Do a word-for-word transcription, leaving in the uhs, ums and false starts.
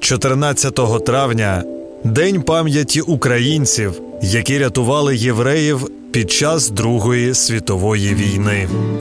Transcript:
чотирнадцятого травня – День пам'яті українців, які рятували євреїв під час Другої світової війни.